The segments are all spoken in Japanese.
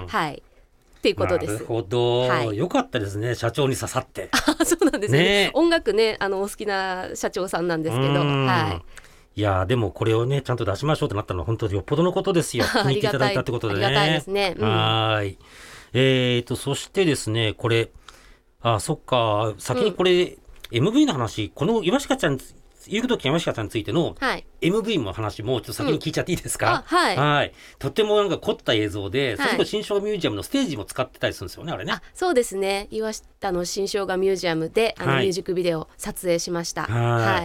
はいっていうことです。 なるほど、 はい、 よかったですね、社長に刺さってそうなんですね。音楽ね、お好きな社長さんなんですけど、はい。 いやでもこれをねちゃんと出しましょうってなったのは本当によっぽどのことですよ。気に入っていただいたってことでね。 ありがたいですね。 はい。そしてですね、これそっか、先にこれ、MV の話、この岩鹿ちゃん言うこと岩鹿ちゃんについての MV の話もちょっと先に聞いちゃっていいですか？はい。とってもなんか凝った映像で、それこそ新生姜ミュージアムのステージも使ってたりするんですよね、あれね。 そうですね。岩下の新生姜ミュージアムでミュージックビデオ撮影しました。はい。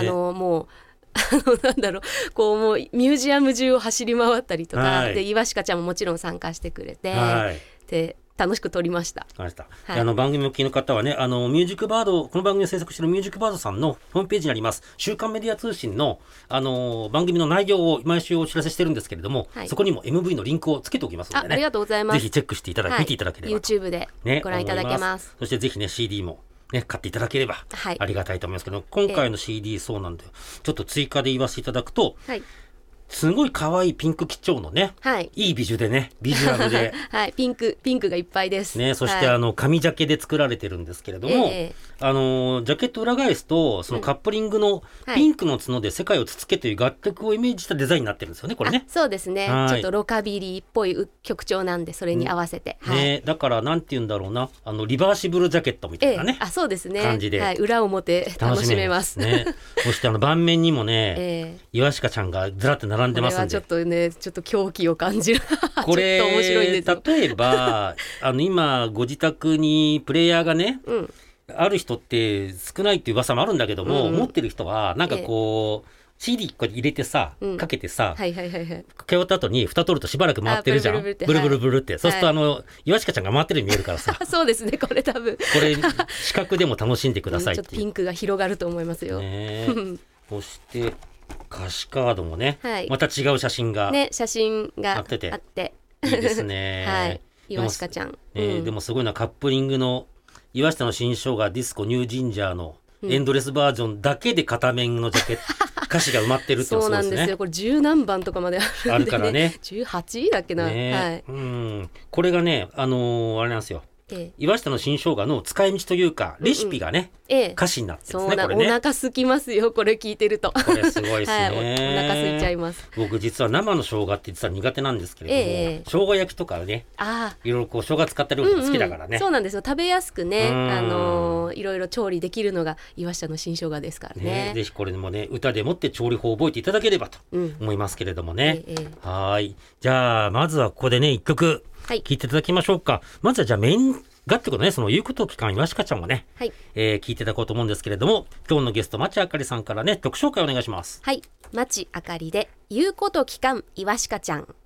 もうなんだろう、こうもうミュージアム中を走り回ったりとか、で岩鹿ちゃんももちろん参加してくれて、で楽しく撮りました。 番組を聞きの方はね、ミュージックバード、この番組を制作しているミュージックバードさんのホームページにあります週刊メディア通信の、番組の内容を毎週お知らせしてるんですけれども、そこにも MV のリンクをつけておきますのでね、 ありがとうございます。 ぜひチェックしていただいて、見ていただければ、 YouTube でご覧いただけます。 そしてぜひね CD もね、買っていただければありがたいと思いますけど、今回の CD そうなんでちょっと追加で言わせていただくと、すごい可愛いピンク基調のね、いいビジュでね、ビジュアルでピンクがいっぱいですね。そして紙ジャケで作られてるんですけれども、ジャケット裏返すとそのカップリングのピンクの角で世界をつつけという楽曲をイメージしたデザインになってるんですよね、これね。 そうですね。ちょっとロカビリーっぽい曲調なんで、それに合わせて、 だからなんて言うんだろうな、リバーシブルジャケットみたいなね、 そうですね、 感じで、 裏表楽しめますね。 そして盤面にもね、岩鹿ちゃんがずらって並んでますんで、 ちょっとね、ちょっと狂気を感じるこれちょっと面白いんですよ。 例えば今ご自宅にプレイヤーがね、ある人って少ないっていう噂もあるんだけども、持ってる人はなんかこう、CD こう入れてさ、かけてさ、かけ終わった後に蓋取るとしばらく回ってるじゃん、ブルブルブルって、そうすると岩鹿ちゃんが回ってるように見えるからさそうですね、これ多分これ視覚でも楽しんでくださいっていう、 ちょっとピンクが広がると思いますよ。 そして歌詞カードもね、また違う写真があってていいですね。 岩鹿ちゃん、 でもすごいな、カップリングの岩下の新生姜ディスコニュージンジャーのエンドレスバージョンだけで片面のジャケット歌詞が埋まってるってそうなんですよ。これ10何番とかまであるんで、ね、 あるからね、 18だっけな、 これがねあれなんですよ、岩下の新生姜の使い道というかレシピがね、歌詞になってるんですね。これね、 お腹空きますよ、これ聞いてると。 これすごいですね、 お腹空いちゃいます。 僕実は生の生姜って実は苦手なんですけれども、生姜焼きとかね、いろいろこう生姜使った料理が好きだからね、 そうなんですよ。食べやすくね、いろいろ調理できるのが岩下の新生姜ですからね。 ぜひこれもね歌でもって調理法を覚えていただければと思いますけれどもね、じゃあまずはここでね一曲聴いていただきましょうか。まずはじゃあメイン楽曲のね、その言うことを聞かん岩鹿ちゃんをね、聞いていただこうと思うんですけれども、今日のゲスト町あかりさんからね曲紹介お願いします。 町あかりで言うこと聞かん岩鹿ちゃん。